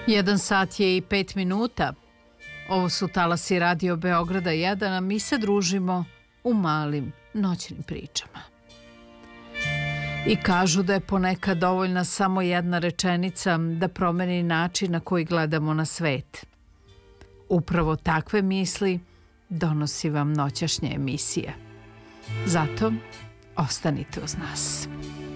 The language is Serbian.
1 sat je i 5 minuta. Ovo su talasi Radio Beograda 1, a mi se družimo u malim noćnim pričama. I kažu da je ponekad dovoljna samo jedna rečenica da promeni način na koji gledamo na svet. Upravo takve misli donosi vam noćašnja emisija. Zato ostanite uz nas.